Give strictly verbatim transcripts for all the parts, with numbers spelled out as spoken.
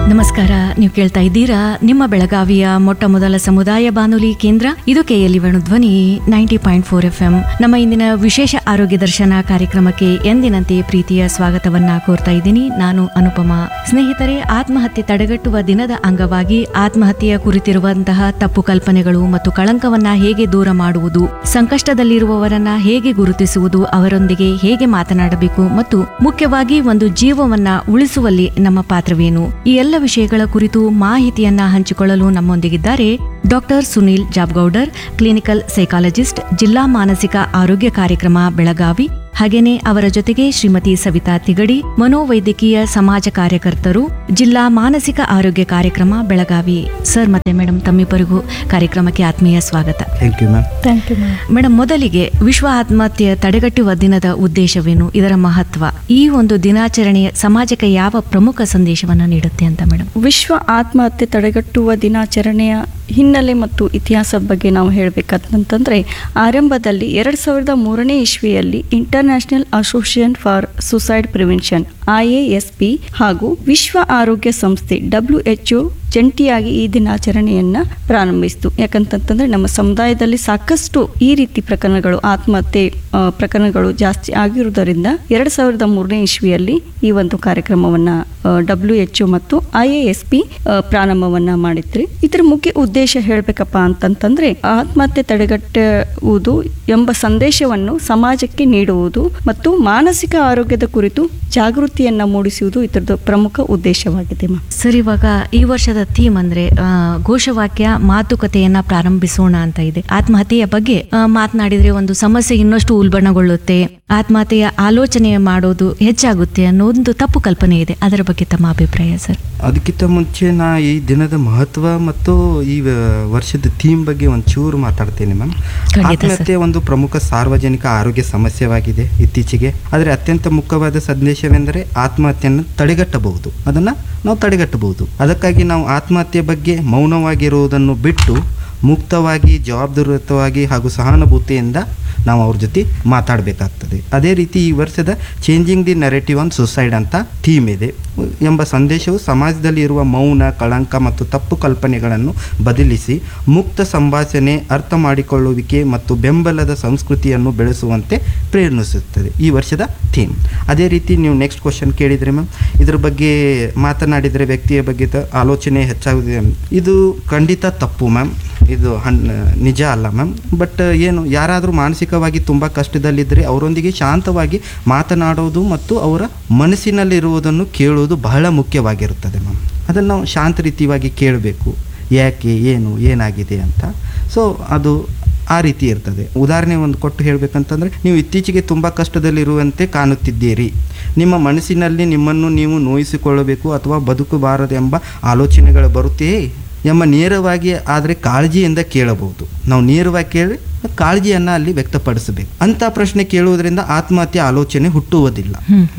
ನಮಸ್ಕಾರ. ನೀವು ಕೇಳ್ತಾ ಇದ್ದೀರಾ ನಿಮ್ಮ ಬೆಳಗಾವಿಯ ಮೊಟ್ಟ ಮೊದಲ ಸಮುದಾಯ ಬಾನುಲಿ ಕೇಂದ್ರ ಇದು ಕೆಎಲ್ಇ ಧ್ವನಿ ninety point four F M. ನಮ್ಮ ಇಂದಿನ ವಿಶೇಷ ಆರೋಗ್ಯ ದರ್ಶನ ಕಾರ್ಯಕ್ರಮಕ್ಕೆ ಎಂದಿನಂತೆ ಪ್ರೀತಿಯ ಸ್ವಾಗತವನ್ನ ಕೋರ್ತಾ ಇದ್ದೀನಿ. ನಾನು ಅನುಪಮ. ಸ್ನೇಹಿತರೆ, ಆತ್ಮಹತ್ಯೆ ತಡೆಗಟ್ಟುವ ದಿನದ ಅಂಗವಾಗಿ ಆತ್ಮಹತ್ಯೆಯ ಕುರಿತಿರುವಂತಹ ತಪ್ಪು ಕಲ್ಪನೆಗಳು ಮತ್ತು ಕಳಂಕವನ್ನ ಹೇಗೆ ದೂರ ಮಾಡುವುದು, ಸಂಕಷ್ಟದಲ್ಲಿರುವವರನ್ನ ಹೇಗೆ ಗುರುತಿಸುವುದು, ಅವರೊಂದಿಗೆ ಹೇಗೆ ಮಾತನಾಡಬೇಕು ಮತ್ತು ಮುಖ್ಯವಾಗಿ ಒಂದು ಜೀವವನ್ನ ಉಳಿಸುವಲ್ಲಿ ನಮ್ಮ ಪಾತ್ರವೇನು, ಈ ಎಲ್ಲ ವಿಷಯಗಳ ಕುರಿತು ಮಾಹಿತಿಯನ್ನ ಹಂಚಿಕೊಳ್ಳಲು ನಮ್ಮೊಂದಿಗಿದ್ದಾರೆ ಡಾಕ್ಟರ್ ಸುನೀಲ್ ಜಾಬ್ಗೌಡರ್, ಕ್ಲಿನಿಕಲ್ ಸೈಕಾಲಜಿಸ್ಟ್, ಜಿಲ್ಲಾ ಮಾನಸಿಕ ಆರೋಗ್ಯ ಕಾರ್ಯಕ್ರಮ ಬೆಳಗಾವಿ. ಹಾಗೇನೆ ಅವರ ಜೊತೆಗೆ ಶ್ರೀಮತಿ ಸವಿತಾ ತಿಗಡಿ, ಮನೋವೈದ್ಯಕೀಯ ಸಮಾಜ ಕಾರ್ಯಕರ್ತರು, ಜಿಲ್ಲಾ ಮಾನಸಿಕ ಆರೋಗ್ಯ ಕಾರ್ಯಕ್ರಮ ಬೆಳಗಾವಿ. ಸರ್ ಮತ್ತೆ ಮೇಡಮ್, ತಮ್ಮಿಬ್ಬರಿಗೂ ಕಾರ್ಯಕ್ರಮಕ್ಕೆ ಆತ್ಮೀಯ ಸ್ವಾಗತ. Thank you ma'am. Thank you ma'am. Madam, ಮೊದಲಿಗೆ ವಿಶ್ವ ಆತ್ಮಹತ್ಯೆ ತಡೆಗಟ್ಟುವ ದಿನದ ಉದ್ದೇಶವೇನು, ಇದರ ಮಹತ್ವ, ಈ ಒಂದು ದಿನಾಚರಣೆಯ ಸಮಾಜಕ್ಕೆ ಯಾವ ಪ್ರಮುಖ ಸಂದೇಶವನ್ನ ನೀಡುತ್ತೆ ಅಂತ ಮೇಡಮ್? ವಿಶ್ವ ಆತ್ಮಹತ್ಯೆ ತಡೆಗಟ್ಟುವ ದಿನಾಚರಣೆಯ ಹಿನ್ನೆಲೆ ಮತ್ತು ಇತಿಹಾಸದ ಬಗ್ಗೆ ನಾವು ಹೇಳಬೇಕಂತಂದ್ರೆ, ಆರಂಭದಲ್ಲಿ ಎರಡ್ ಸಾವಿರದ ಮೂರನೇ ಇಸ್ವಿಯಲ್ಲಿ international association for suicide prevention I A S P ಹಾಗೂ ವಿಶ್ವ ಆರೋಗ್ಯ ಸಂಸ್ಥೆ ಡಬ್ಲ್ಯೂ ಎಚ್ ಒ ಜಂಟಿಯಾಗಿ ಈ ದಿನಾಚರಣೆಯನ್ನ ಪ್ರಾರಂಭಿಸಿತು. ಯಾಕಂತಂದ್ರೆ ನಮ್ಮ ಸಮುದಾಯದಲ್ಲಿ ಸಾಕಷ್ಟು ಈ ರೀತಿ ಪ್ರಕರಣಗಳು, ಆತ್ಮಹತ್ಯೆ ಪ್ರಕರಣಗಳು ಜಾಸ್ತಿ ಆಗಿರುವುದರಿಂದ ಎರಡ್ ಸಾವಿರದ ಮೂರನೇ ಇಸ್ವಿಯಲ್ಲಿ ಈ ಒಂದು ಕಾರ್ಯಕ್ರಮವನ್ನ ಡಬ್ಲ್ಯೂ ಎಚ್ ಒ ಮತ್ತು ಐ ಎ ಎಸ್ ಪಿ ಪ್ರಾರಂಭವನ್ನ ಮಾಡಿದ್ರಿ. ಇದರ ಮುಖ್ಯ ಉದ್ದೇಶ ಹೇಳ್ಬೇಕಪ್ಪ ಅಂತಂತಂದ್ರೆ, ಆತ್ಮಹತ್ಯೆ ತಡೆಗಟ್ಟುವುದು ಎಂಬ ಸಂದೇಶವನ್ನು ಸಮಾಜಕ್ಕೆ ನೀಡುವುದು ಮತ್ತು ಮಾನಸಿಕ ಆರೋಗ್ಯದ ಕುರಿತು ಜಾಗೃತಿಯನ್ನ ಮೂಡಿಸುವುದು ಇದರ ಪ್ರಮುಖ ಉದ್ದೇಶವಾಗಿದೆ. ಸರ್, ಇವಾಗ ಈ ವರ್ಷದ ಥೀಮ್ ಅಂದ್ರೆ ಘೋಷವಾಕ್ಯ ಮಾತುಕತೆಯನ್ನ ಪ್ರಾರಂಭಿಸೋಣ ಅಂತ ಇದೆ. ಆತ್ಮಹತ್ಯೆಯ ಬಗ್ಗೆ ಮಾತನಾಡಿದ್ರೆ ಒಂದು ಸಮಸ್ಯೆ ಇನ್ನಷ್ಟು ಉಲ್ಬಣಗೊಳ್ಳುತ್ತೆ, ಆತ್ಮಹತ್ಯೆಯ ಆಲೋಚನೆ ಮಾಡೋದು ಹೆಚ್ಚಾಗುತ್ತೆ ಅನ್ನೋ ಒಂದು ತಪ್ಪು ಕಲ್ಪನೆ ಇದೆ. ಅದರ ಬಗ್ಗೆ ತಮ್ಮ ಅಭಿಪ್ರಾಯ ಸರ್? ಅದಕ್ಕಿಂತ ಮುಂಚೆ ನಾ ಈ ದಿನದ ಮಹತ್ವ ಮತ್ತು ಈ ವರ್ಷದ ಥೀಮ್ ಬಗ್ಗೆ ಒಂಚೂರು ಮಾತಾಡ್ತೇನೆ ಮ್ಯಾಮ್. ಆತ್ಮಹತ್ಯೆ ಒಂದು ಪ್ರಮುಖ ಸಾರ್ವಜನಿಕ ಆರೋಗ್ಯ ಸಮಸ್ಯೆವಾಗಿದೆ ಇತ್ತೀಚೆಗೆ. ಆದರೆ ಅತ್ಯಂತ ಮುಖ್ಯವಾದ ಸಂದೇಶವೆಂದರೆ ಆತ್ಮಹತ್ಯೆಯನ್ನು ತಡೆಗಟ್ಟಬಹುದು, ಅದನ್ನ ನಾವು ತಡೆಗಟ್ಟಬಹುದು. ಅದಕ್ಕಾಗಿ ನಾವು ಆತ್ಮಹತ್ಯೆ ಬಗ್ಗೆ ಮೌನವಾಗಿರುವುದನ್ನು ಬಿಟ್ಟು ಮುಕ್ತವಾಗಿ, ಜವಾಬ್ದಾರಿಯುತವಾಗಿ ಹಾಗೂ ಸಹಾನುಭೂತಿಯಿಂದ ನಾವು ಅವ್ರ ಜೊತೆ ಮಾತಾಡಬೇಕಾಗ್ತದೆ. ಅದೇ ರೀತಿ ಈ ವರ್ಷದ changing the narrative on suicide ಅಂತ ಥೀಮ್ ಇದೆ ಎಂಬ ಸಂದೇಶವು ಸಮಾಜದಲ್ಲಿ ಇರುವ ಮೌನ, ಕಳಂಕ ಮತ್ತು ತಪ್ಪು ಕಲ್ಪನೆಗಳನ್ನು ಬದಲಿಸಿ ಮುಕ್ತ ಸಂಭಾಷಣೆ, ಅರ್ಥ ಮಾಡಿಕೊಳ್ಳುವಿಕೆ ಮತ್ತು ಬೆಂಬಲದ ಸಂಸ್ಕೃತಿಯನ್ನು ಬೆಳೆಸುವಂತೆ ಪ್ರೇರೇಪಿಸುತ್ತದೆ ಈ ವರ್ಷದ ಥೀಮ್. ಅದೇ ರೀತಿ ನೀವು ನೆಕ್ಸ್ಟ್ ಕ್ವಶನ್ ಕೇಳಿದರೆ ಮ್ಯಾಮ್, ಇದ್ರ ಬಗ್ಗೆ ಮಾತನಾಡಿದರೆ ವ್ಯಕ್ತಿಯ ಬಗ್ಗೆ ಆಲೋಚನೆ ಹೆಚ್ಚಾಗುತ್ತದೆ. ಇದು ಖಂಡಿತ ತಪ್ಪು ಮ್ಯಾಮ್, ಇದು ಹನ್ ನಿಜ ಅಲ್ಲ ಮ್ಯಾಮ್. ಬಟ್ ಏನು, ಯಾರಾದರೂ ಮಾನಸಿಕವಾಗಿ ತುಂಬ ಕಷ್ಟದಲ್ಲಿದ್ದರೆ ಅವರೊಂದಿಗೆ ಶಾಂತವಾಗಿ ಮಾತನಾಡೋದು ಮತ್ತು ಅವರ ಮನಸ್ಸಿನಲ್ಲಿರುವುದನ್ನು ಕೇಳುವುದು ಬಹಳ ಮುಖ್ಯವಾಗಿರುತ್ತದೆ ಮ್ಯಾಮ್. ಅದನ್ನು ನಾವು ಶಾಂತ ರೀತಿಯಾಗಿ ಕೇಳಬೇಕು, ಯಾಕೆ, ಏನು, ಏನಾಗಿದೆ ಅಂತ. ಸೊ ಅದು ಆ ರೀತಿ ಇರ್ತದೆ. ಉದಾಹರಣೆ ಒಂದು ಕೊಟ್ಟು ಹೇಳಬೇಕಂತಂದರೆ, ನೀವು ಇತ್ತೀಚೆಗೆ ತುಂಬ ಕಷ್ಟದಲ್ಲಿರುವಂತೆ ಕಾಣುತ್ತಿದ್ದೀರಿ, ನಿಮ್ಮ ಮನಸ್ಸಿನಲ್ಲಿ ನಿಮ್ಮನ್ನು ನೀವು ನೋಯಿಸಿಕೊಳ್ಳಬೇಕು ಅಥವಾ ಬದುಕಬಾರದು ಎಂಬ ಆಲೋಚನೆಗಳು ಬರುತ್ತೆಯೇ ಎಂಬ ನೇರವಾಗಿ ಆದರೆ ಕಾಳಜಿಯಿಂದ ಕೇಳಬಹುದು. ನಾವು ನೇರವಾಗಿ ಕೇಳಿ ಕಾಳಜಿಯನ್ನು ಅಲ್ಲಿ ವ್ಯಕ್ತಪಡಿಸಬೇಕು. ಅಂಥ ಪ್ರಶ್ನೆ ಕೇಳುವುದರಿಂದ ಆತ್ಮಹತ್ಯೆ ಆಲೋಚನೆ ಹುಟ್ಟುವುದಿಲ್ಲ.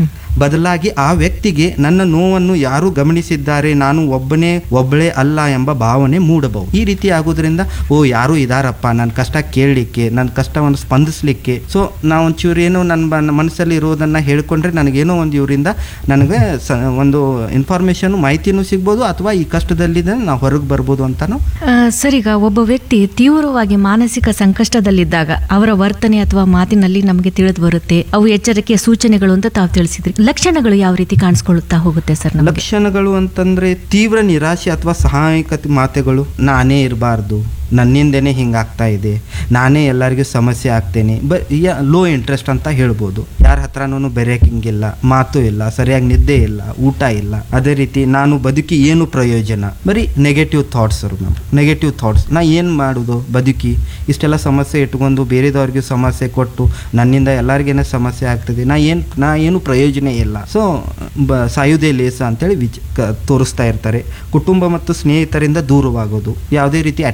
ಬದಲಾಗಿ ಆ ವ್ಯಕ್ತಿಗೆ ನನ್ನ ನೋವನ್ನು ಯಾರು ಗಮನಿಸಿದ್ದಾರೆ, ನಾನು ಒಬ್ಬನೇ ಒಬ್ಬಳೇ ಅಲ್ಲ ಎಂಬ ಭಾವನೆ ಮೂಡಬಹುದು. ಈ ರೀತಿ ಆಗೋದ್ರಿಂದ ಓ ಯಾರು ಇದಾರಪ್ಪ ನನ್ನ ಕಷ್ಟ ಕೇಳಲಿಕ್ಕೆ, ನನ್ನ ಕಷ್ಟವನ್ನು ಸ್ಪಂದಿಸಲಿಕ್ಕೆ. ಸೊ ನಾವು ಒಂಚೂರು ಏನೋ ನನ್ನ ಮನಸ್ಸಲ್ಲಿ ಇರೋದನ್ನು ಹೇಳ್ಕೊಂಡ್ರೆ ನನಗೇನೋ ಒಂದು ಇವರಿಂದ ನನಗೆ ಸ ಒಂದು ಇನ್ಫಾರ್ಮೇಷನ್, ಮಾಹಿತಿನೂ ಸಿಗ್ಬೋದು ಅಥವಾ ಈ ಕಷ್ಟದಲ್ಲಿದ್ದರೆ ನಾವು ಹೊರಗೆ ಬರ್ಬೋದು ಅಂತಾನು. ಸರ್, ಈಗ ಒಬ್ಬ ವ್ಯಕ್ತಿ ತೀವ್ರವಾಗಿ ಮಾನಸಿಕ ಸಂಕಷ್ಟದಲ್ಲಿದ್ದಾಗ ಅವರ ವರ್ತನೆ ಅಥವಾ ಮಾತಿನಲ್ಲಿ ನಮಗೆ ತಿಳಿದು ಬರುತ್ತೆ, ಅವು ಎಚ್ಚರಿಕೆಯ ಸೂಚನೆಗಳು ಅಂತ ತಾವು ತಿಳಿಸಿದ್ರಿ. ಲಕ್ಷಣಗಳು ಯಾವ ರೀತಿ ಕಾಣಿಸ್ಕೊಳ್ಳುತ್ತಾ ಹೋಗುತ್ತೆ ಸರ್? ಲಕ್ಷಣಗಳು ಅಂತಂದ್ರೆ ತೀವ್ರ ನಿರಾಶೆ ಅಥವಾ ಸಹಾಯಕತೆ ಮಾತುಗಳು, ನಾನೇ ಇರಬಾರ್ದು, ನನ್ನಿಂದನೇ ಹಿಂಗಾಗ್ತಾ ಇದೆ, ನಾನೇ ಎಲ್ಲರಿಗೂ ಸಮಸ್ಯೆ ಆಗ್ತೇನೆ, ಬ ಲೋ ಇಂಟ್ರೆಸ್ಟ್ ಅಂತ ಹೇಳ್ಬೋದು. ಯಾರ ಹತ್ರನೂ ಬೆರೆಯಂಗಿಲ್ಲ, ಮಾತು ಇಲ್ಲ, ಸರಿಯಾಗಿ ನಿದ್ದೆ ಇಲ್ಲ, ಊಟ ಇಲ್ಲ. ಅದೇ ರೀತಿ ನಾನು ಬದುಕಿ ಏನು ಪ್ರಯೋಜನ, ಬರೀ negative thoughts ma'am. Negative thoughts, ನಾ ಏನು ಮಾಡೋದು ಬದುಕಿ, ಇಷ್ಟೆಲ್ಲ ಸಮಸ್ಯೆ ಇಟ್ಕೊಂಡು ಬೇರೆದವ್ರಿಗೆ ಸಮಸ್ಯೆ ಕೊಟ್ಟು ನನ್ನಿಂದ ಎಲ್ಲರಿಗೇನೆ ಸಮಸ್ಯೆ ಆಗ್ತದೆ, ನಾ ಏನು ನಾ ಏನು ಪ್ರಯೋಜನ ಇಲ್ಲ. ಸೊ ಬ ಸಾಯುವುದೇ ಲೇಸ ಅಂತೇಳಿ ವಿಚ್ ತೋರಿಸ್ತಾ ಇರ್ತಾರೆ. ಕುಟುಂಬ ಮತ್ತು ಸ್ನೇಹಿತರಿಂದ ದೂರವಾಗೋದು, ಯಾವುದೇ ರೀತಿ ಅಟ್ಯಾಚ್ಮೆಂಟ್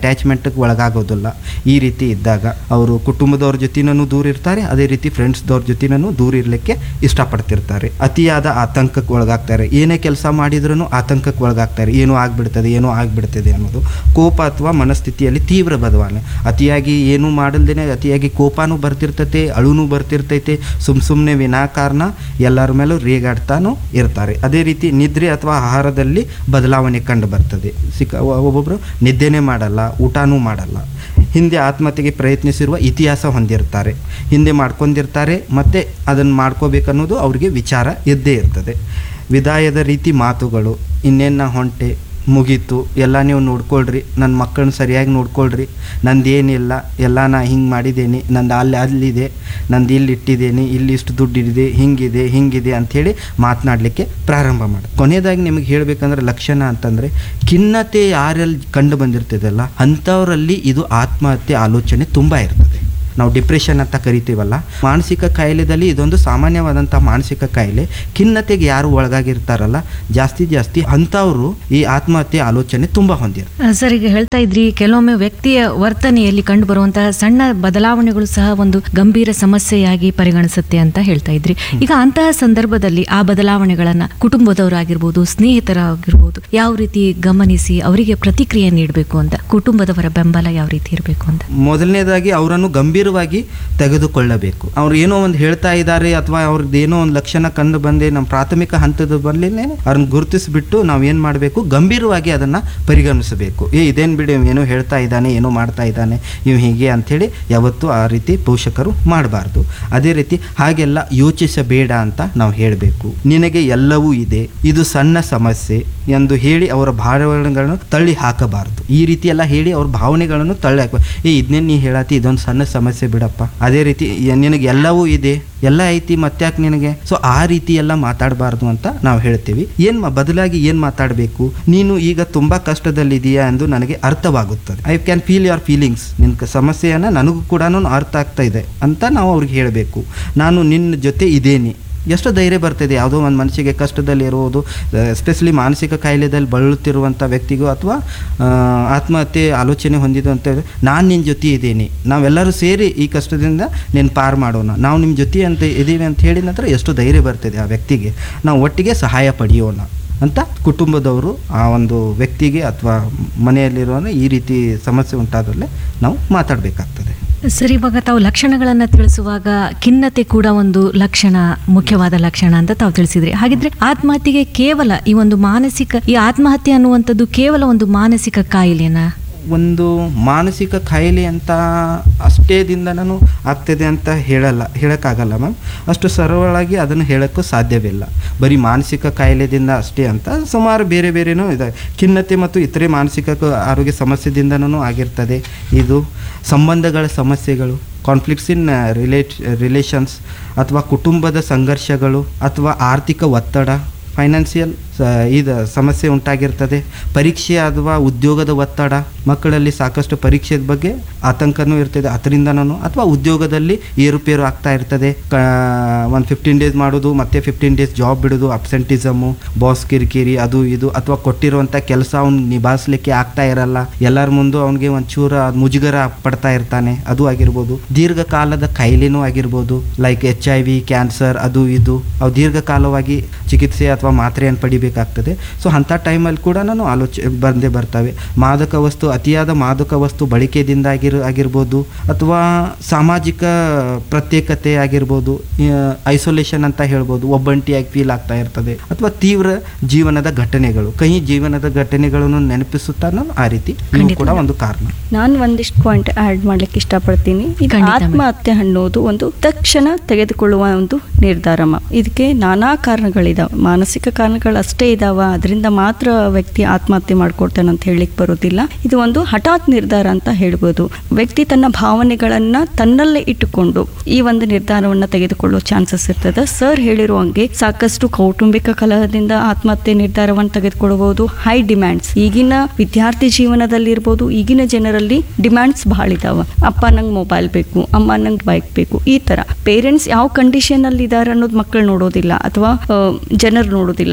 ಹಂತಕ್ಕೆ ಒಳಗಾಗೋದಿಲ್ಲ. ಈ ರೀತಿ ಇದ್ದಾಗ ಅವರು ಕುಟುಂಬದವ್ರ ಜೊತೆನೂ ದೂರ ಇರ್ತಾರೆ, ಅದೇ ರೀತಿ ಫ್ರೆಂಡ್ಸ್ದವ್ರ ಜೊತೆನೂ ದೂರ ಇರಲಿಕ್ಕೆ ಇಷ್ಟಪಡ್ತಿರ್ತಾರೆ. ಅತಿಯಾದ ಆತಂಕಕ್ಕೆ ಒಳಗಾಗ್ತಾರೆ. ಏನೇ ಕೆಲಸ ಮಾಡಿದ್ರೂ ಆತಂಕಕ್ಕೆ ಒಳಗಾಗ್ತಾರೆ. ಏನೋ ಆಗ್ಬಿಡ್ತದೆ ಏನೋ ಆಗ್ಬಿಡ್ತದೆ ಅನ್ನೋದು ಕೋಪ ಅಥವಾ ಮನಸ್ಥಿತಿಯಲ್ಲಿ ತೀವ್ರ ಬದಲಾವಣೆ. ಅತಿಯಾಗಿ ಏನೂ ಮಾಡಲ್ದೇನೆ ಅತಿಯಾಗಿ ಕೋಪನೂ ಬರ್ತಿರ್ತೈತೆ, ಅಳುನೂ ಬರ್ತಿರ್ತೈತೆ, ಸುಮ್ ಸುಮ್ಮನೆ ವಿನಾಕಾರಣ ಎಲ್ಲರ ಮೇಲೂ ರೇಗಾಡ್ತಾನೂ ಇರ್ತಾರೆ. ಅದೇ ರೀತಿ ನಿದ್ರೆ ಅಥವಾ ಆಹಾರದಲ್ಲಿ ಬದಲಾವಣೆ ಕಂಡು ಬರ್ತದೆ. ಸಿಕ್ಕ ಒಬ್ಬೊಬ್ಬರು ನಿದ್ದೆನೇ ಮಾಡಲ್ಲ, ಊಟನೂ ಮಾಡಲ್ಲ. ಹಿಂದೆ ಆತ್ಮಹತ್ಯೆಗೆ ಪ್ರಯತ್ನಿಸಿರುವ ಇತಿಹಾಸ ಹೊಂದಿರ್ತಾರೆ, ಹಿಂದೆ ಮಾಡ್ಕೊಂಡಿರ್ತಾರೆ, ಮತ್ತು ಅದನ್ನು ಮಾಡ್ಕೋಬೇಕನ್ನೋದು ಅವ್ರಿಗೆ ವಿಚಾರ ಇದ್ದೇ ಇರ್ತದೆ. ವಿದಾಯದ ರೀತಿ ಮಾತುಗಳು, ಇನ್ನೇನು ಹೊಂಟೆ ಮುಗೀತು, ಎಲ್ಲ ನೀವು ನೋಡ್ಕೊಳ್ರಿ, ನನ್ನ ಮಕ್ಕಳನ್ನ ಸರಿಯಾಗಿ ನೋಡ್ಕೊಳ್ರಿ, ನಂದೇನಿಲ್ಲ, ಎಲ್ಲ ನಾ ಹಿಂಗೆ ಮಾಡಿದ್ದೇನೆ, ನಂದು ಅಲ್ಲಿ ಅಲ್ಲಿದೆ, ನಂದು ಇಲ್ಲಿ ಇಟ್ಟಿದ್ದೇನೆ, ಇಲ್ಲಿ ಇಷ್ಟು ದುಡ್ಡಿದೆ, ಹಿಂಗಿದೆ ಹಿಂಗಿದೆ ಅಂಥೇಳಿ ಮಾತನಾಡಲಿಕ್ಕೆ ಪ್ರಾರಂಭ ಮಾಡಿ. ಕೊನೆಯದಾಗಿ ನಿಮಗೆ ಹೇಳಬೇಕಂದ್ರೆ ಲಕ್ಷಣ ಅಂತಂದರೆ ಖಿನ್ನತೆ ಯಾರಲ್ಲಿ ಕಂಡು ಬಂದಿರ್ತದಲ್ಲ ಅಂಥವರಲ್ಲಿ ಇದು ಆತ್ಮಹತ್ಯೆ ಆಲೋಚನೆ ತುಂಬ ಇರ್ತದೆ. ನಾವು ಡಿಪ್ರೆಷನ್ ಅಂತ ಕರಿತೀವಲ್ಲ, ಮಾನಸಿಕ ಕಾಯಿಲೆದಲ್ಲಿ ಇದೊಂದು ಸಾಮಾನ್ಯವಾದಂಥ ಮಾನಸಿಕ ಕಾಯಿಲೆ. ಖಿನ್ನತೆಗೆ ಯಾರು ಒಳಗಾಗಿರ್ತಾರಲ್ಲ ಜಾಸ್ತಿ ಜಾಸ್ತಿ ಅಂಥವರು ಈ ಆತ್ಮಹತ್ಯೆ ಆಲೋಚನೆ ತುಂಬ ಹೊಂದಿರ್ತಾರೆ. ಸರ್, ಈಗ ಹೇಳ್ತಾ ಇದ್ರಿ ಕೆಲವೊಮ್ಮೆ ವ್ಯಕ್ತಿಯ ವರ್ತನೆಯಲ್ಲಿ ಕಂಡು ಬರುವಂತಹ ಸಣ್ಣ ಬದಲಾವಣೆಗಳು ಸಹ ಒಂದು ಗಂಭೀರ ಸಮಸ್ಯೆಯಾಗಿ ಪರಿಗಣಿಸುತ್ತೆ ಅಂತ ಹೇಳ್ತಾ ಇದ್ರಿ. ಈಗ ಅಂತಹ ಸಂದರ್ಭದಲ್ಲಿ ಆ ಬದಲಾವಣೆಗಳನ್ನ ಕುಟುಂಬದವರಾಗಿರ್ಬೋದು, ಸ್ನೇಹಿತರಾಗಿರ್ಬೋದು, ಯಾವ ರೀತಿ ಗಮನಿಸಿ ಅವರಿಗೆ ಪ್ರತಿಕ್ರಿಯೆ ನೀಡಬೇಕು ಅಂತ, ಕುಟುಂಬದವರ ಬೆಂಬಲ ಯಾವ ರೀತಿ ಇರಬೇಕು ಅಂತ? ಮೊದಲನೇದಾಗಿ ಅವರನ್ನು ಗಂಭೀರ ತೆಗೆದುಕೊಳ್ಳಬೇಕು. ಅವ್ರು ಏನೋ ಒಂದು ಹೇಳ್ತಾ ಇದ್ದಾರೆ ಅಥವಾ ಅವ್ರದ್ದು ಏನೋ ಒಂದು ಲಕ್ಷಣ ಕಂಡು ಬಂದೆ ನಮ್ಮ ಪ್ರಾಥಮಿಕ ಹಂತದ ಬರಲಿನೇ ಅವ್ರನ್ನ ಗುರುತಿಸಿಬಿಟ್ಟು ನಾವು ಏನು ಮಾಡಬೇಕು, ಗಂಭೀರವಾಗಿ ಅದನ್ನು ಪರಿಗಣಿಸಬೇಕು. ಏ ಇದೇನು ಬಿಡಿ, ಏನೋ ಹೇಳ್ತಾ ಇದ್ದಾನೆ, ಏನೋ ಮಾಡ್ತಾ ಇದ್ದಾನೆ, ಇವು ಹೀಗೆ ಅಂಥೇಳಿ ಯಾವತ್ತೂ ಆ ರೀತಿ ಪೋಷಕರು ಮಾಡಬಾರ್ದು. ಅದೇ ರೀತಿ ಹಾಗೆಲ್ಲ ಯೋಚಿಸಬೇಡ ಅಂತ ನಾವು ಹೇಳಬೇಕು. ನಿನಗೆ ಎಲ್ಲವೂ ಇದೆ, ಇದು ಸಣ್ಣ ಸಮಸ್ಯೆ ಎಂದು ಹೇಳಿ ಅವರ ಭಾವನೆಗಳನ್ನು ತಳ್ಳಿ ಹಾಕಬಾರ್ದು. ಈ ರೀತಿ ಎಲ್ಲ ಹೇಳಿ ಅವ್ರ ಭಾವನೆಗಳನ್ನು ತಳ್ಳಿ ಹಾಕಬಾರ್ದು. ಏ ಇದನ್ನೇ ನೀ ಹೇಳತ್ತಿ, ಇದೊಂದು ಸಣ್ಣ ಸಮಸ್ಯೆ ಬಿಡಪ್ಪ, ಅದೇ ರೀತಿ ನಿನಗೆ ಎಲ್ಲವೂ ಇದೆ, ಎಲ್ಲ ಐತಿ, ಮತ್ತ್ಯಾಕೆ ನಿನಗೆ? ಸೊ ಆ ರೀತಿ ಎಲ್ಲ ಮಾತಾಡಬಾರ್ದು ಅಂತ ನಾವು ಹೇಳ್ತೀವಿ. ಏನು ಬದಲಾಗಿ ಏನು ಮಾತಾಡಬೇಕು, ನೀನು ಈಗ ತುಂಬ ಕಷ್ಟದಲ್ಲಿದೆಯಾ ಎಂದು ನನಗೆ ಅರ್ಥವಾಗುತ್ತದೆ. I can feel your feelings. ನಿನ್ನ ಸಮಸ್ಯೆಯನ್ನು ನನಗೂ ಕೂಡ ಅರ್ಥ ಆಗ್ತಾ ಇದೆ ಅಂತ ನಾವು ಅವ್ರಿಗೆ ಹೇಳಬೇಕು. ನಾನು ನಿನ್ನ ಜೊತೆ ಇದ್ದೇನೆ. ಎಷ್ಟು ಧೈರ್ಯ ಬರ್ತದೆ ಯಾವುದೋ ಒಂದು ಮನಸ್ಸಿಗೆ ಕಷ್ಟದಲ್ಲಿ ಇರುವುದು, ಎಸ್ಪೆಷಲಿ ಮಾನಸಿಕ ಕಾಯಿಲೆದಲ್ಲಿ ಬಳಲುತ್ತಿರುವಂಥ ವ್ಯಕ್ತಿಗೂ ಅಥವಾ ಆತ್ಮಹತ್ಯೆ ಆಲೋಚನೆ ಹೊಂದಿದ್ದು ಅಂತ ನಾನು ನಿನ್ನ ಜೊತೆ ಇದ್ದೀನಿ, ನಾವೆಲ್ಲರೂ ಸೇರಿ ಈ ಕಷ್ಟದಿಂದ ನೀನು ಪಾರು ಮಾಡೋಣ, ನಾವು ನಿಮ್ಮ ಜೊತೆ ಅಂತ ಇದ್ದೀವಿ ಅಂತ ಹೇಳಿದ ನಂತರ ಎಷ್ಟು ಧೈರ್ಯ ಬರ್ತದೆ ಆ ವ್ಯಕ್ತಿಗೆ. ನಾವು ಒಟ್ಟಿಗೆ ಸಹಾಯ ಪಡೆಯೋಣ ಅಂತ ಕುಟುಂಬದವರು ಆ ಒಂದು ವ್ಯಕ್ತಿಗೆ ಅಥವಾ ಮನೆಯಲ್ಲಿರೋ ಈ ರೀತಿ ಸಮಸ್ಯೆ ಉಂಟಾದಲ್ಲೇ ನಾವು ಮಾತಾಡಬೇಕಾಗ್ತದೆ. ಸರಿ, ಇವಾಗ ತಾವು ಲಕ್ಷಣಗಳನ್ನ ತಿಳಿಸುವಾಗ ಖಿನ್ನತೆ ಕೂಡ ಒಂದು ಲಕ್ಷಣ, ಮುಖ್ಯವಾದ ಲಕ್ಷಣ ಅಂತ ತಾವು ತಿಳಿಸಿದ್ರಿ. ಹಾಗಿದ್ರೆ ಆತ್ಮಹತ್ಯೆಗೆ ಕೇವಲ ಈ ಒಂದು ಮಾನಸಿಕ, ಈ ಆತ್ಮಹತ್ಯೆ ಅನ್ನುವಂಥದ್ದು ಕೇವಲ ಒಂದು ಮಾನಸಿಕ ಕಾಯಿಲೆನಾ? ಒಂದು ಮಾನಸಿಕ ಕಾಯಿಲೆ ಅಂತ ಅಷ್ಟೇ ದಿಂದನೂ ಆಗ್ತದೆ ಅಂತ ಹೇಳಲ್ಲ, ಹೇಳೋಕ್ಕಾಗಲ್ಲ ಮ್ಯಾಮ್. ಅಷ್ಟು ಸರಳವಾಗಿ ಅದನ್ನು ಹೇಳೋಕ್ಕೂ ಸಾಧ್ಯವಿಲ್ಲ. ಬರೀ ಮಾನಸಿಕ ಕಾಯಿಲೆದಿಂದ ಅಷ್ಟೇ ಅಂತ ಸುಮಾರು ಬೇರೆ ಬೇರೆನೂ ಇದೆ. ಖಿನ್ನತೆ ಮತ್ತು ಇತರೆ ಮಾನಸಿಕ ಆರೋಗ್ಯ ಸಮಸ್ಯೆದಿಂದನೂ ಆಗಿರ್ತದೆ. ಇದು ಸಂಬಂಧಗಳ ಸಮಸ್ಯೆಗಳು, ಕಾನ್ಫ್ಲಿಕ್ಟ್ಸ್ ಇನ್ ರಿಲೇಟ್ ರಿಲೇಷನ್ಸ್ ಅಥವಾ ಕುಟುಂಬದ ಸಂಘರ್ಷಗಳು ಅಥವಾ ಆರ್ಥಿಕ ಒತ್ತಡ, ಫೈನಾನ್ಷಿಯಲ್ ಇದು ಸಮಸ್ಯೆ ಉಂಟಾಗಿರ್ತದೆ. ಪರೀಕ್ಷೆ ಅಥವಾ ಉದ್ಯೋಗದ ಒತ್ತಡ, ಮಕ್ಕಳಲ್ಲಿ ಸಾಕಷ್ಟು ಪರೀಕ್ಷೆದ ಬಗ್ಗೆ ಆತಂಕನೂ ಇರ್ತದೆ ಅದರಿಂದನೂ, ಅಥವಾ ಉದ್ಯೋಗದಲ್ಲಿ ಏರುಪೇರು ಆಗ್ತಾ ಇರ್ತದೆ. ಕ ಒಂದು ಫಿಫ್ಟೀನ್ ಡೇಸ್ ಮಾಡೋದು ಮತ್ತೆ ಫಿಫ್ಟೀನ್ ಡೇಸ್ ಜಾಬ್ ಬಿಡೋದು, ಅಬ್ಸೆಂಟಿಸಮು, ಬಾಸ್ ಕಿರಿಕಿರಿ, ಅದು ಇದು, ಅಥವಾ ಕೊಟ್ಟಿರುವಂಥ ಕೆಲಸ ಅವ್ನು ನಿಭಾಯಿಸ್ಲಿಕ್ಕೆ ಆಗ್ತಾ ಇರಲ್ಲ, ಎಲ್ಲರ ಮುಂದೆ ಅವನಿಗೆ ಒಂಚೂರ ಮುಜುಗರ ಪಡ್ತಾ ಇರ್ತಾನೆ, ಅದು ಆಗಿರ್ಬೋದು. ದೀರ್ಘಕಾಲದ ಕಾಯಿಲೆನೂ ಆಗಿರ್ಬೋದು, like H I V, cancer, ಅದು ಇದು, ಅವು ದೀರ್ಘಕಾಲವಾಗಿ ಚಿಕಿತ್ಸೆ ಅಥವಾ ಮಾತ್ರೆಯನ್ನು ಪಡಿಬೇಕಾಗ್ತದೆ. ಸೊ ಅಂಥ ಟೈಮಲ್ಲಿ ಕೂಡ ನಾನು ಆಲೋಚನೆ ಬಂದೇ ಬರ್ತವೆ. ಮಾದಕ ವಸ್ತು, ಅತಿಯಾದ ಮಾದಕ ವಸ್ತು ಬಳಕೆದಿಂದ ಆಗಿರ್ ಆಗಿರ್ಬೋದು ಅಥವಾ ಸಾಮಾಜಿಕ ಪ್ರತ್ಯೇಕತೆ ಆಗಿರ್ಬೋದು, ಐಸೋಲೇಷನ್ ಅಂತ ಹೇಳ್ಬೋದು, ಒಬ್ಬಂಟಿಯಾಗಿ ಫೀಲ್ ಆಗ್ತಾ ಇರ್ತದೆ, ಅಥವಾ ತೀವ್ರ ಜೀವನದ ಘಟನೆಗಳು, ಕಹಿ ಜೀವನದ ಘಟನೆಗಳನ್ನು ನೆನಪಿಸುತ್ತಾನೋ ಆ ರೀತಿ ಇವು ಕೂಡ ಒಂದು ಕಾರಣ. ನಾನು ಒಂದಿಷ್ಟು ಪಾಯಿಂಟ್ ಆ್ಯಡ್ ಮಾಡ್ಲಿಕ್ಕೆ ಇಷ್ಟಪಡ್ತೀನಿ. ಇದು ಆತ್ಮಹತ್ಯೆ ಅನ್ನೋದು ಒಂದು ತಕ್ಷಣ ತೆಗೆದುಕೊಳ್ಳುವ ಒಂದು ನಿರ್ಧಾರಮ್ಮ. ಇದಕ್ಕೆ ನಾನಾ ಕಾರಣಗಳಿದಾವೆ, ಮಾನಸಿಕ ಕಾರಣಗಳು ಅಷ್ಟೇ ಇದಾವ, ಅದರಿಂದ ಮಾತ್ರ ವ್ಯಕ್ತಿ ಆತ್ಮಹತ್ಯೆ ಮಾಡ್ಕೊಳ್ತಾನೆ ಅಂತ ಹೇಳಲಿಕ್ಕೆ ಬರೋದಿಲ್ಲ. ಇದು ಒಂದು ಹಠಾತ್ ನಿರ್ಧಾರ ಅಂತ ಹೇಳ್ಬೋದು. ವ್ಯಕ್ತಿ ತನ್ನ ಭಾವನೆಗಳನ್ನ ತನ್ನಲ್ಲೇ ಇಟ್ಟುಕೊಂಡು ಈ ಒಂದು ನಿರ್ಧಾರವನ್ನ ತೆಗೆದುಕೊಳ್ಳೋ ಚಾನ್ಸಸ್ ಇರ್ತದೆ. ಸರ್ ಹೇಳಿರೋ ಹಂಗೆ ಸಾಕಷ್ಟು ಕೌಟುಂಬಿಕ ಕಲಹದಿಂದ ಆತ್ಮಹತ್ಯೆ ನಿರ್ಧಾರವನ್ನು ತೆಗೆದುಕೊಳ್ಳಬಹುದು. ಹೈ ಡಿಮ್ಯಾಂಡ್ಸ್ ಈಗಿನ ವಿದ್ಯಾರ್ಥಿ ಜೀವನದಲ್ಲಿ ಇರ್ಬೋದು, ಈಗಿನ ಜನರಲ್ಲಿ ಡಿಮ್ಯಾಂಡ್ಸ್ ಬಹಳ ಇದಾವ. ಅಪ್ಪ ನಂಗೆ ಮೊಬೈಲ್ ಬೇಕು, ಅಮ್ಮ ನಂಗೆ ಬೈಕ್ ಬೇಕು, ಈ ತರ ಪೇರೆಂಟ್ಸ್ ಯಾವ ಕಂಡೀಷನ್ ಅಲ್ಲಿ ಇದಾರೆ ಅನ್ನೋದು ಮಕ್ಕಳು ನೋಡೋದಿಲ್ಲ ಅಥವಾ ಜನರು ನೋಡೋದಿಲ್ಲ. ನಮ್ಮ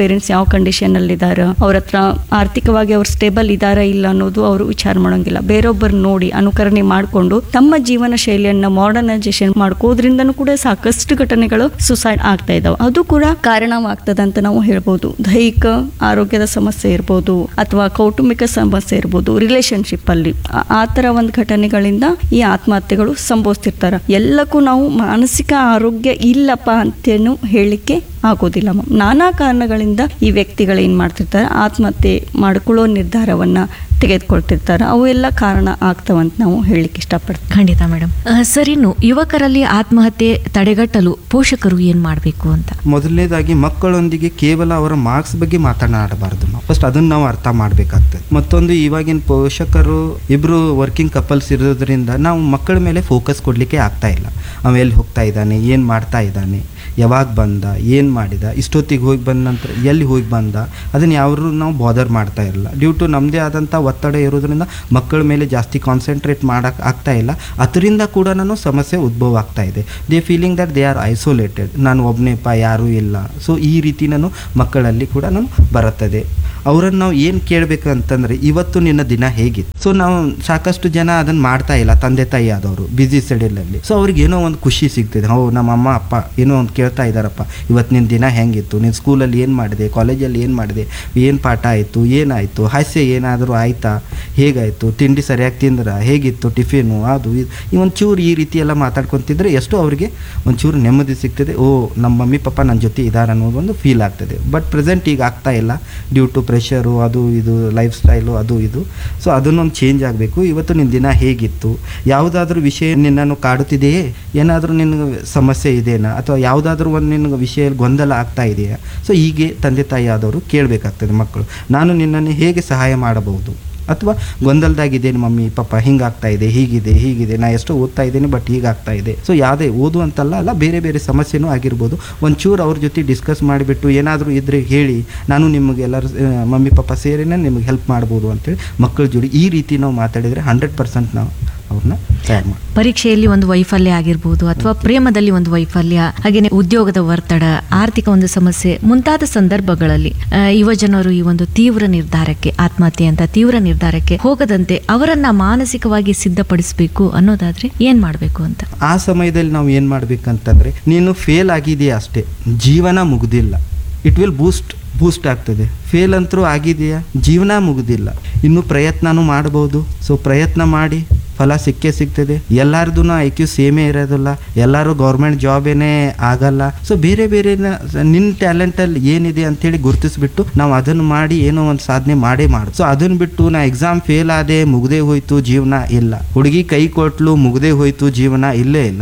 ಪೇರೆಂಟ್ಸ್ ಯಾವ ಕಂಡೀಷನ್ ಅಲ್ಲಿ ಇದಾರ, ಅವ್ರ ಹತ್ರ ಆರ್ಥಿಕವಾಗಿ ಅವ್ರು ಸ್ಟೇಬಲ್ ಇದಾರ ಇಲ್ಲ ಅನ್ನೋದು ಅವರು ವಿಚಾರ ಮಾಡಂಗಿಲ್ಲ. ಬೇರೊಬ್ಬರು ನೋಡಿ ಅನುಕರಣೆ ಮಾಡಿಕೊಂಡು ತಮ್ಮ ಜೀವನ ಶೈಲಿಯನ್ನ ಮಾಡರ್ನೈಸೇಷನ್ ಮಾಡ್ಕೋದ್ರಿಂದನೂ ಕೂಡ ಸಾಕಷ್ಟು ಘಟನೆಗಳು ಸುಸೈಡ್ ಆಗ್ತಾ ಇದಾವೆ. ಅದು ಕೂಡ ಕಾರಣವಾಗ್ತದೆ ಅಂತ ನಾವು ಹೇಳ್ಬೋದು. ದೈಹಿಕ ಆರೋಗ್ಯದ ಸಮಸ್ಯೆ ಇರ್ಬೋದು ಅಥವಾ ಕೌಟುಂಬಿಕ ಸಮಸ್ಯೆ ಇರ್ಬೋದು, ರಿಲೇಶನ್ಶಿಪ್ ಅಲ್ಲಿ ಆ- ಆ ತರ ಒಂದು ಘಟನೆಗಳಿಂದ ಈ ಆತ್ಮಹತ್ಯೆಗಳು ಸಂಭವಿಸ್ತಿರ್ತಾರ. ಎಲ್ಲಕ್ಕೂ ನಾವು ಮಾನಸಿಕ ಆರೋಗ್ಯ ಇಲ್ಲಪ್ಪ ಅಂತೇನು ಹೇಳಲಿಕ್ಕೆ ಆಗೋದಿಲ್ಲ. ನಾನಾ ಕಾರಣಗಳಿಂದ ಈ ವ್ಯಕ್ತಿಗಳು ಏನ್ ಮಾಡ್ತಿರ್ತಾರೆ, ಆತ್ಮಹತ್ಯೆ ಮಾಡ್ಕೊಳ್ಳೋ ನಿರ್ಧಾರವನ್ನ ತೆಗೆದುಕೊಳ್ತಿರ್ತಾರೆ. ಅವು ಎಲ್ಲ ಕಾರಣ ಆಗ್ತಾವಂತ ನಾವು ಹೇಳಲಿಕ್ಕೆ ಇಷ್ಟಪಡ್ತೀವಿ. ಖಂಡಿತ ಮೇಡಮ್. ಸರ್, ಇನ್ನು ಯುವಕರಲ್ಲಿ ಆತ್ಮಹತ್ಯೆ ತಡೆಗಟ್ಟಲು ಪೋಷಕರು ಏನ್ ಮಾಡಬೇಕು ಅಂತ? ಮೊದಲನೇದಾಗಿ ಮಕ್ಕಳೊಂದಿಗೆ ಕೇವಲ ಅವರ ಮಾರ್ಕ್ಸ್ ಬಗ್ಗೆ ಮಾತನಾಡಬಾರ್ದು. ನಾವು ಫಸ್ಟ್ ಅದನ್ನ ನಾವು ಅರ್ಥ ಮಾಡಬೇಕಾಗ್ತದೆ. ಮತ್ತೊಂದು, ಇವಾಗಿನ ಪೋಷಕರು ಇಬ್ರು ವರ್ಕಿಂಗ್ ಕಪಲ್ಸ್ ಇರೋದ್ರಿಂದ ನಾವು ಮಕ್ಕಳ ಮೇಲೆ ಫೋಕಸ್ ಕೊಡಲಿಕ್ಕೆ ಆಗ್ತಾ ಇಲ್ಲ. ಅವ ಎಲ್ಲಿ ಹೋಗ್ತಾ ಇದ್ದಾನೆ, ಏನು ಮಾಡ್ತಾ ಇದ್ದಾನೆ, ಯಾವಾಗ ಬಂದ, ಏನು ಮಾಡಿದ, ಇಷ್ಟೊತ್ತಿಗೆ ಹೋಗಿ ಬಂದ ನಂತರ ಎಲ್ಲಿ ಹೋಗಿ ಬಂದ, ಅದನ್ನು ಯಾರು ನಾವು ಬಾದರ್ ಮಾಡ್ತಾ ಇರಲ್ಲ. ಡ್ಯೂ ಟು ನಮ್ಮದೇ ಆದಂಥ ಒತ್ತಡ ಇರೋದ್ರಿಂದ ಮಕ್ಕಳ ಮೇಲೆ ಜಾಸ್ತಿ ಕಾನ್ಸಂಟ್ರೇಟ್ ಮಾಡೋಕ್ಕೆ ಆಗ್ತಾ ಇಲ್ಲ. ಅದರಿಂದ ಕೂಡ ನಾನು ಸಮಸ್ಯೆ ಉದ್ಭವ ಆಗ್ತಾ ಇದೆ. They feeling that they are isolated, ನಾನು ಒಬ್ಬನೇಪ್ಪ, ಯಾರೂ ಇಲ್ಲ. ಸೊ ಈ ರೀತಿ ನಾನು ಮಕ್ಕಳಲ್ಲಿ ಕೂಡ ನಾನು ಬರುತ್ತದೆ. ಅವರನ್ನು ನಾವು ಏನು ಕೇಳಬೇಕು ಅಂತಂದರೆ, ಇವತ್ತು ನಿನ್ನ ದಿನ ಹೇಗಿತ್ತು. ಸೊ ನಾವು ಸಾಕಷ್ಟು ಜನ ಅದನ್ನು ಮಾಡ್ತಾ ಇಲ್ಲ, ತಂದೆ ತಾಯಿ ಆದವರು ಬ್ಯುಸಿ ಶೆಡ್ಯೂಲಲ್ಲಿ. ಸೊ ಅವ್ರಿಗೆ ಏನೋ ಒಂದು ಖುಷಿ ಸಿಗ್ತದೆ, ಹೋ ನಮ್ಮ ಅಮ್ಮ ಅಪ್ಪ ಏನೋ ಒಂದು ಕೇಳ್ತಾ ಇದ್ದಾರಪ್ಪ, ಇವತ್ತು ನಿನ್ನ ದಿನ ಹೆಂಗಿತ್ತು, ನಿನ್ನ ಸ್ಕೂಲಲ್ಲಿ ಏನು ಮಾಡಿದೆ, ಕಾಲೇಜಲ್ಲಿ ಏನು ಮಾಡಿದೆ, ಏನು ಪಾಠ ಆಯಿತು, ಏನಾಯಿತು, ಹಾಸ್ಯ ಏನಾದರೂ ಆಯಿತಾ, ಹೇಗಾಯಿತು, ತಿಂಡಿ ಸರಿಯಾಗಿ ತಿಂದ್ರ, ಹೇಗಿತ್ತು ಟಿಫಿನು, ಅದು ಇದು ಈ ಒಂಚೂರು ಈ ರೀತಿ ಎಲ್ಲ ಮಾತಾಡ್ಕೊತಿದ್ರೆ ಎಷ್ಟೋ ಅವರಿಗೆ ಒಂಚೂರು ನೆಮ್ಮದಿ ಸಿಗ್ತದೆ. ಓ ನಮ್ಮ ಮಮ್ಮಿ ಪಪ್ಪ ನನ್ನ ಜೊತೆ ಇದ್ದಾರೆ ಅನ್ನೋದು ಒಂದು ಫೀಲ್ ಆಗ್ತದೆ. ಬಟ್ ಪ್ರೆಸೆಂಟ್ ಈಗ ಆಗ್ತಾ ಇಲ್ಲ, ಡ್ಯೂ ಟು ಪ್ರೆಷರು, ಅದು ಇದು ಲೈಫ್ ಸ್ಟೈಲು ಅದು ಇದು. ಸೊ ಅದನ್ನೊಂದು ಚೇಂಜ್ ಆಗಬೇಕು. ಇವತ್ತು ನಿನ್ನ ದಿನ ಹೇಗಿತ್ತು, ಯಾವುದಾದ್ರೂ ವಿಷಯ ನಿನ್ನನ್ನು ಕಾಡುತ್ತಿದೆಯೇ, ಏನಾದರೂ ನಿನಗೆ ಸಮಸ್ಯೆ ಇದೆಯಾ, ಅಥವಾ ಯಾವುದಾದ್ರೂ ಒಂದು ನಿನಗೆ ವಿಷಯ ಗೊಂದಲ ಆಗ್ತಾ ಇದೆಯಾ. ಸೊ ಹೀಗೆ ತಂದೆ ತಾಯಿ ಆದವರು ಕೇಳಬೇಕಾಗ್ತದೆ ಮಕ್ಕಳು, ನಾನು ನಿನ್ನನ್ನು ಹೇಗೆ ಸಹಾಯ ಮಾಡಬಹುದು, ಅಥವಾ ಗೊಂದಲದಾಗಿದ್ದೇನೆ ಮಮ್ಮಿ ಪಾಪ, ಹಿಂಗಾಗ್ತಾ ಇದೆ, ಹೀಗಿದೆ ಹೀಗಿದೆ, ನಾ ಎಷ್ಟೋ ಓದ್ತಾ ಇದ್ದೀನಿ ಬಟ್ ಹೀಗಾಗ್ತಾ ಇದೆ. ಸೊ ಯಾವುದೇ ಓದು ಅಂತಲ್ಲ ಅಲ್ಲ, ಬೇರೆ ಬೇರೆ ಸಮಸ್ಯೆನೂ ಆಗಿರ್ಬೋದು. ಒಂಚೂರು ಅವ್ರ ಜೊತೆ ಡಿಸ್ಕಸ್ ಮಾಡಿಬಿಟ್ಟು ಏನಾದರೂ ಇದ್ದರೆ ಹೇಳಿ, ನಾನು ನಿಮಗೆ ಎಲ್ಲರೂ ಮಮ್ಮಿ ಪಾಪ ಸೇರಿನೇ ನಿಮಗೆ ಹೆಲ್ಪ್ ಮಾಡ್ಬೋದು ಅಂತೇಳಿ ಮಕ್ಕಳ ಜೋಡಿ ಈ ರೀತಿ ನಾವು ಮಾತಾಡಿದರೆ ಹಂಡ್ರೆಡ್ ಪರ್ಸೆಂಟ್ ನಾವು ಅವ್ರನ್ನ ತಯಾರು ಮಾಡಿ. ಪರೀಕ್ಷೆಯಲ್ಲಿ ಒಂದು ವೈಫಲ್ಯ ಆಗಿರ್ಬೋದು, ಅಥವಾ ಪ್ರೇಮದಲ್ಲಿ ಒಂದು ವೈಫಲ್ಯ, ಹಾಗೆಯೇ ಉದ್ಯೋಗದ ಒತ್ತಡ, ಆರ್ಥಿಕ ಒಂದು ಸಮಸ್ಯೆ ಮುಂತಾದ ಸಂದರ್ಭಗಳಲ್ಲಿ ಆ, ಯುವ ಜನರು ಈ ಒಂದು ತೀವ್ರ ನಿರ್ಧಾರಕ್ಕೆ, ಆತ್ಮಹತ್ಯೆ ಅಂತ ತೀವ್ರ ನಿರ್ಧಾರಕ್ಕೆ ಹೋಗದಂತೆ ಅವರನ್ನ ಮಾನಸಿಕವಾಗಿ ಸಿದ್ಧಪಡಿಸಬೇಕು ಅನ್ನೋದಾದ್ರೆ ಏನ್ ಮಾಡಬೇಕು ಅಂತ? ಆ ಸಮಯದಲ್ಲಿ ನಾವು ಏನು ಮಾಡ್ಬೇಕಂತಂದ್ರೆ, ನೀನು ಫೇಲ್ ಆಗಿದೆಯಾ ಅಷ್ಟೇ, ಜೀವನ ಮುಗ್ದಿಲ್ಲ. ಇಟ್ ವಿಲ್ ಬೂಸ್ಟ್ ಬೂಸ್ಟ್ ಆಗ್ತದೆ. ಫೇಲ್ ಅಂತರೂ ಆಗಿದೆಯಾ, ಜೀವನ ಮುಗ್ದಿಲ್ಲ, ಇನ್ನು ಪ್ರಯತ್ನನೂ ಮಾಡ್ಬೋದು. ಸೊ ಪ್ರಯತ್ನ ಮಾಡಿ ಫಲ ಸಿಕ್ಕೇ ಸಿಗ್ತದೆ. ಎಲ್ಲಾರ್ದು ಐ ಕ್ಯೂ ಸೇಮೇ ಇರೋದಿಲ್ಲ, ಎಲ್ಲರೂ ಗೌರ್ಮೆಂಟ್ ಜಾಬೇನೇ ಆಗಲ್ಲ. ಸೊ ಬೇರೆ ಬೇರೆ ನಿನ್ನ ಟ್ಯಾಲೆಂಟಲ್ಲಿ ಏನಿದೆ ಅಂತೇಳಿ ಗುರುತಿಸ್ಬಿಟ್ಟು ನಾವು ಅದನ್ನು ಮಾಡಿ ಏನೋ ಒಂದು ಸಾಧನೆ ಮಾಡೇ ಮಾಡು. ಸೊ ಅದನ್ನು ಬಿಟ್ಟು ನಾ ಎಕ್ಸಾಮ್ ಫೇಲ್ ಆದೆ, ಮುಗ್ದೇ ಹೋಯ್ತು ಜೀವನ, ಇಲ್ಲ. ಹುಡುಗಿ ಕೈ ಕೊಟ್ಲು, ಮುಗ್ದೇ ಹೋಯ್ತು ಜೀವನ, ಇಲ್ಲೇ ಇಲ್ಲ.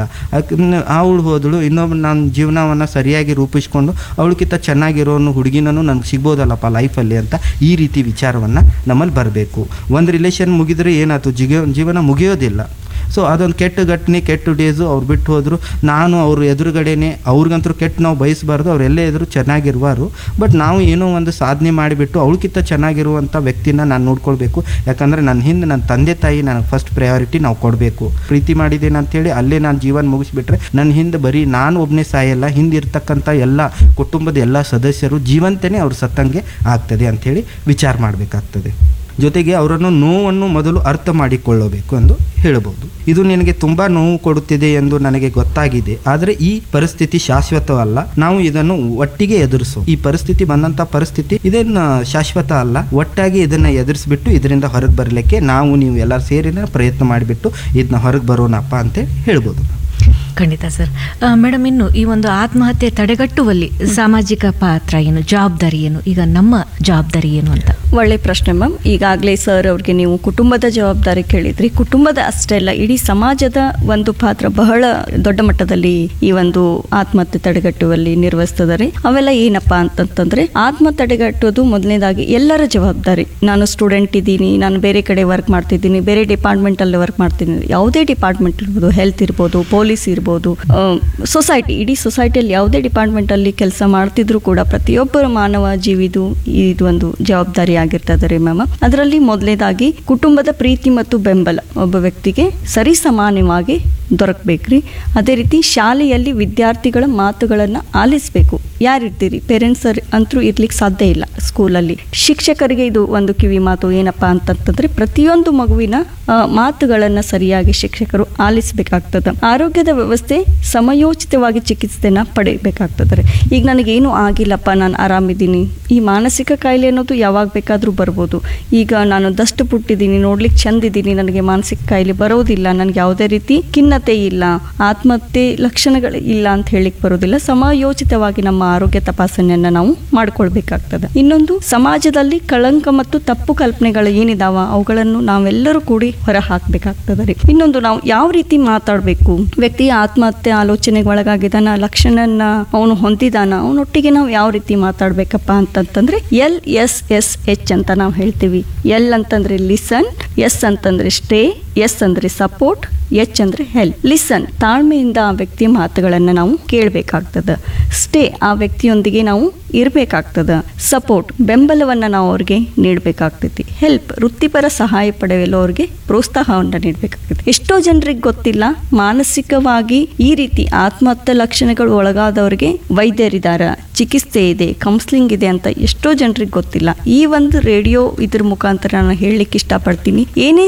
ಅವಳು ಹೋದಳು, ಇನ್ನೊಬ್ಬ ನನ್ನ ಜೀವನವನ್ನು ಸರಿಯಾಗಿ ರೂಪಿಸ್ಕೊಂಡು ಅವಳಕ್ಕಿಂತ ಚೆನ್ನಾಗಿರೋನು ಹುಡುಗಿನೂ ನನಗೆ ಸಿಗ್ಬೋದಲ್ಲಪ್ಪ ಲೈಫಲ್ಲಿ ಅಂತ ಈ ರೀತಿ ವಿಚಾರವನ್ನು ನಮ್ಮಲ್ಲಿ ಬರಬೇಕು. ಒಂದು ರಿಲೇಷನ್ ಮುಗಿದ್ರೆ ಏನಾಯ್ತು, ಜಿಗ ಜೀವನ ಮುಗಿಯೋದಿಲ್ಲ. ಸೊ ಅದೊಂದು ಕೆಟ್ಟ ಘಟನೆ, ಕೆಟ್ಟ ಡೇಸು, ಅವ್ರು ಬಿಟ್ಟು ಹೋದರು. ನಾನು ಅವ್ರ ಎದುರುಗಡೆನೆ, ಅವ್ರಿಗಂತೂ ಕೆಟ್ಟ ನಾವು ಬಯಸಬಾರ್ದು, ಅವರೆಲ್ಲೇ ಎದುರು ಚೆನ್ನಾಗಿರುವಾರು. ಬಟ್ ನಾವು ಏನೋ ಒಂದು ಸಾಧನೆ ಮಾಡಿಬಿಟ್ಟು ಅವಳಕ್ಕಿಂತ ಚೆನ್ನಾಗಿರುವಂಥ ವ್ಯಕ್ತಿನ ನಾನು ನೋಡ್ಕೊಳ್ಬೇಕು. ಯಾಕಂದರೆ ನನ್ನ ಹಿಂದೆ ನನ್ನ ತಂದೆ ತಾಯಿ ನನಗೆ ಫಸ್ಟ್ ಪ್ರಯಾರಿಟಿ ನಾವು ಕೊಡಬೇಕು. ಪ್ರೀತಿ ಮಾಡಿದ್ದೇನೆ ಅಂಥೇಳಿ ಅಲ್ಲೇ ನಾನು ಜೀವನ ಮುಗಿಸ್ಬಿಟ್ರೆ ನನ್ನ ಹಿಂದೆ ಬರೀ ನಾನು ಒಬ್ಬನೇ ಸಾಯಲ್ಲ, ಹಿಂದೆ ಇರ್ತಕ್ಕಂಥ ಎಲ್ಲ ಕುಟುಂಬದ ಎಲ್ಲ ಸದಸ್ಯರು ಜೀವಂತನೇ ಅವ್ರು ಸತ್ತಂಗೆ ಆಗ್ತದೆ ಅಂಥೇಳಿ ವಿಚಾರ ಮಾಡಬೇಕಾಗ್ತದೆ. ಜೊತೆಗೆ ಅವರನ್ನು ನೋವನ್ನು ಮೊದಲು ಅರ್ಥ ಮಾಡಿಕೊಳ್ಳಬೇಕು ಎಂದು ಹೇಳಬಹುದು. ಇದು ನಿನಗೆ ತುಂಬಾ ನೋವು ಕೊಡುತ್ತಿದೆ ಎಂದು ನನಗೆ ಗೊತ್ತಾಗಿದೆ, ಆದರೆ ಈ ಪರಿಸ್ಥಿತಿ ಶಾಶ್ವತವಲ್ಲ, ನಾವು ಇದನ್ನು ಒಟ್ಟಿಗೆ ಎದುರಿಸು. ಈ ಪರಿಸ್ಥಿತಿ ಬಂದಂತ ಪರಿಸ್ಥಿತಿ ಇದೇನು ಶಾಶ್ವತ ಅಲ್ಲ, ಒಟ್ಟಾಗಿ ಇದನ್ನ ಎದುರಿಸ್ಬಿಟ್ಟು ಇದರಿಂದ ಹೊರಗೆ ಬರಲಿಕ್ಕೆ ನಾವು ನೀವು ಎಲ್ಲರೂ ಸೇರಿ ಪ್ರಯತ್ನ ಮಾಡಿಬಿಟ್ಟು ಇದನ್ನ ಹೊರಗೆ ಬರೋಣಪ್ಪ ಅಂತ ಹೇಳ್ಬೋದು. ಖಂಡಿತ ಸರ್. ಮೇಡಮ್, ಇನ್ನು ಈ ಒಂದು ಆತ್ಮಹತ್ಯೆ ತಡೆಗಟ್ಟುವಲ್ಲಿ ಸಾಮಾಜಿಕ ಪಾತ್ರ ಏನು, ಜವಾಬ್ದಾರಿ ಏನು, ಈಗ ನಮ್ಮ ಜವಾಬ್ದಾರಿ ಏನು ಅಂತ? ಒಳ್ಳೆ ಪ್ರಶ್ನೆ ಮ್ಯಾಮ್. ಈಗಾಗಲೇ ಸರ್ ಅವ್ರಿಗೆ ನೀವು ಕುಟುಂಬದ ಜವಾಬ್ದಾರಿ ಕೇಳಿದ್ರಿ. ಕುಟುಂಬದ ಅಷ್ಟೇ ಅಲ್ಲ, ಇಡೀ ಸಮಾಜದ ಒಂದು ಪಾತ್ರ ಬಹಳ ದೊಡ್ಡ ಮಟ್ಟದಲ್ಲಿ ಈ ಒಂದು ಆತ್ಮಹತ್ಯೆ ತಡೆಗಟ್ಟುವಲ್ಲಿ ನಿರ್ವಹಿಸ್ತದೆ. ಅವೆಲ್ಲ ಏನಪ್ಪಾ ಅಂತಂತಂದ್ರೆ, ಆತ್ಮ ತಡೆಗಟ್ಟುವುದು ಮೊದಲನೇದಾಗಿ ಎಲ್ಲರ ಜವಾಬ್ದಾರಿ. ನಾನು ಸ್ಟೂಡೆಂಟ್ ಇದ್ದೀನಿ, ನಾನು ಬೇರೆ ಕಡೆ ವರ್ಕ್ ಮಾಡ್ತಿದ್ದೀನಿ, ಬೇರೆ ಡಿಪಾರ್ಟ್ಮೆಂಟ್ ಅಲ್ಲಿ ವರ್ಕ್ ಮಾಡ್ತಿದ್ದೀನಿ, ಯಾವುದೇ ಡಿಪಾರ್ಟ್ಮೆಂಟ್ ಇರ್ಬೋದು, ಹೆಲ್ತ್ ಇರ್ಬೋದು, ಪೊಲೀಸ್ ಇರ್ಬೋದು, ಸೊಸೈಟಿ, ಇಡೀ ಸೊಸೈಟಿಯಲ್ಲಿ ಯಾವುದೇ ಡಿಪಾರ್ಟ್ಮೆಂಟ್ ಅಲ್ಲಿ ಕೆಲಸ ಮಾಡ್ತಿದ್ರು ಕೂಡ ಪ್ರತಿಯೊಬ್ಬರ ಮಾನವ ಜೀವಿದು ಇದು ಒಂದು ಜವಾಬ್ದಾರಿ ಆಗಿರ್ತದೆ ಮ್ಯಾಮ್. ಅದರಲ್ಲಿ ಮೊದಲನೇದಾಗಿ ಕುಟುಂಬದ ಪ್ರೀತಿ ಮತ್ತು ಬೆಂಬಲ ಒಬ್ಬ ವ್ಯಕ್ತಿಗೆ ಸರಿ ಸಮಾನವಾಗಿ ದೊರಕಬೇಕ್ರಿ. ಅದೇ ರೀತಿ ಶಾಲೆಯಲ್ಲಿ ವಿದ್ಯಾರ್ಥಿಗಳ ಮಾತುಗಳನ್ನು ಆಲಿಸಬೇಕು. ಯಾರಿರ್ತೀರಿ ಪೇರೆಂಟ್ಸ್ ಅಂತೂ ಇರ್ಲಿಕ್ಕೆ ಸಾಧ್ಯ ಇಲ್ಲ ಸ್ಕೂಲಲ್ಲಿ. ಶಿಕ್ಷಕರಿಗೆ ಇದು ಒಂದು ಕಿವಿ ಮಾತು ಏನಪ್ಪಾ ಅಂತಂತಂದ್ರೆ ಪ್ರತಿಯೊಂದು ಮಗುವಿನ ಮಾತುಗಳನ್ನು ಸರಿಯಾಗಿ ಶಿಕ್ಷಕರು ಆಲಿಸಬೇಕಾಗ್ತದೆ. ಆರೋಗ್ಯದ ವ್ಯವಸ್ಥೆ ಸಮಯೋಚಿತವಾಗಿ ಚಿಕಿತ್ಸೆನ ಪಡೆಯಬೇಕಾಗ್ತದೆ. ಈಗ ನನಗೇನು ಆಗಿಲ್ಲಪ್ಪ, ನಾನು ಆರಾಮಿದ್ದೀನಿ. ಈ ಮಾನಸಿಕ ಕಾಯಿಲೆ ಅನ್ನೋದು ಯಾವಾಗ ಬೇಕಾದರೂ ಬರ್ಬೋದು. ಈಗ ನಾನು ದಷ್ಟು ಪುಟ್ಟಿದ್ದೀನಿ, ನೋಡ್ಲಿಕ್ಕೆ ಚಂದಿದ್ದೀನಿ, ನನಗೆ ಮಾನಸಿಕ ಕಾಯಿಲೆ ಬರೋದಿಲ್ಲ, ನನಗೆ ಯಾವುದೇ ರೀತಿ ಖಿನ್ನತೆ ಇಲ್ಲ, ಆತ್ಮಹತ್ಯೆ ಲಕ್ಷಣಗಳು ಇಲ್ಲ ಅಂತ ಹೇಳಿಕ್ ಬರೋದಿಲ್ಲ. ಸಮಯೋಚಿತವಾಗಿ ನಮ್ಮ ಆರೋಗ್ಯ ತಪಾಸಣೆಯನ್ನ ನಾವು ಮಾಡ್ಕೊಳ್ಬೇಕಾಗ್ತದೆ. ಇನ್ನೊಂದು, ಸಮಾಜದಲ್ಲಿ ಕಳಂಕ ಮತ್ತು ತಪ್ಪು ಕಲ್ಪನೆಗಳು ಏನಿದಾವ ಅವುಗಳನ್ನು ನಾವೆಲ್ಲರೂ ಕೂಡಿ ಹೊರ ಹಾಕ್ಬೇಕಾಗ್ತದೆ ರೀ. ಇನ್ನೊಂದು, ನಾವು ಯಾವ ರೀತಿ ಮಾತಾಡಬೇಕು, ವ್ಯಕ್ತಿ ಆತ್ಮಹತ್ಯೆ ಆಲೋಚನೆಗೆ ಒಳಗಾಗಿದ್ದಾನ, ಲಕ್ಷಣನ ಅವನು ಹೊಂದಿದಾನ, ಅವನೊಟ್ಟಿಗೆ ನಾವು ಯಾವ ರೀತಿ ಮಾತಾಡ್ಬೇಕಪ್ಪ ಅಂತಂತಂದ್ರೆ ಎಲ್ ಎಸ್ ಎಸ್ ಎಚ್ ಅಂತ ನಾವು ಹೇಳ್ತೀವಿ. ಎಲ್ ಅಂತಂದ್ರೆ ಲಿಸನ್, ಎಸ್ ಅಂತಂದ್ರೆ ಸ್ಟೇ, ಎಸ್ ಅಂದ್ರೆ ಸಪೋರ್ಟ್, ಎಚ್ ಅಂದ್ರೆ ಹೆಲ್ಪ್. ಲಿಸನ್, ತಾಳ್ಮೆಯಿಂದ ಆ ವ್ಯಕ್ತಿಯ ಮಾತುಗಳನ್ನ ನಾವು ಕೇಳಬೇಕಾಗ್ತದ. ಸ್ಟೇ, ಆ ವ್ಯಕ್ತಿಯೊಂದಿಗೆ ನಾವು ಇರಬೇಕಾಗ್ತದ. ಸಪೋರ್ಟ್, ಬೆಂಬಲವನ್ನ ನಾವು ಅವ್ರಿಗೆ ನೀಡಬೇಕಾಗ್ತೈತಿ. ಹೆಲ್ಪ್, ವೃತ್ತಿಪರ ಸಹಾಯ ಪಡೆಯಲು ಅವ್ರಿಗೆ ಪ್ರೋತ್ಸಾಹವನ್ನ ನೀಡಬೇಕಾಗ್ತದೆ. ಎಷ್ಟೋ ಜನರಿಗೆ ಗೊತ್ತಿಲ್ಲ, ಮಾನಸಿಕವಾಗಿ ಈ ರೀತಿ ಆತ್ಮಹತ್ಯೆ ಲಕ್ಷಣಗಳು ಒಳಗಾದವರಿಗೆ ವೈದ್ಯರಿದಾರ, ಚಿಕಿತ್ಸೆ ಇದೆ, ಕೌನ್ಸಿಲಿಂಗ್ ಇದೆ ಅಂತ ಎಷ್ಟೋ ಜನರಿಗೆ ಗೊತ್ತಿಲ್ಲ. ಈ ಒಂದು ರೇಡಿಯೋ ಇದ್ರ ಮುಖಾಂತರ ನಾನು ಹೇಳಲಿಕ್ಕೆ ಇಷ್ಟಪಡ್ತೀನಿ. ಏನೇ